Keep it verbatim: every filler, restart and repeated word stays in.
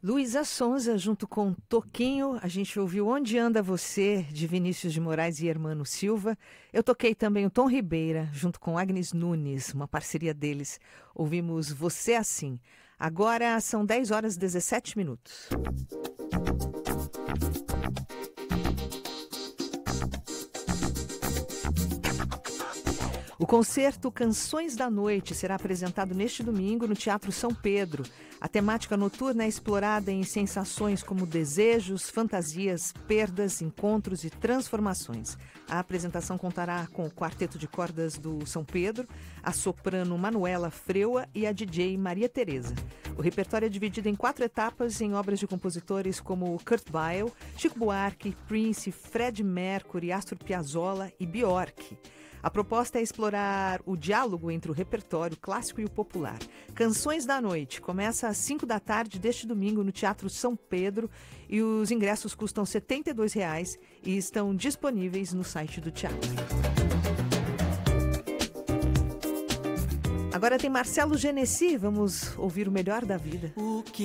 Luísa Sonza, junto com Toquinho, a gente ouviu Onde Anda Você, de Vinícius de Moraes e Hermano Silva. Eu toquei também o Tom Ribeira, junto com Agnes Nunes, uma parceria deles. Ouvimos Você Assim. Agora são dez horas e dezessete minutos. O concerto Canções da Noite será apresentado neste domingo no Teatro São Pedro. A temática noturna é explorada em sensações como desejos, fantasias, perdas, encontros e transformações. A apresentação contará com o quarteto de cordas do São Pedro, a soprano Manuela Freua e a D J Maria Tereza. O repertório é dividido em quatro etapas em obras de compositores como Kurt Weill, Chico Buarque, Prince, Fred Mercury, Astor Piazzolla e Bjork. A proposta é explorar o diálogo entre o repertório clássico e o popular. Canções da Noite começa às cinco da tarde deste domingo no Teatro São Pedro e os ingressos custam setenta e dois reais e estão disponíveis no site do teatro. Agora tem Marcelo Genesi, vamos ouvir o melhor da vida. O que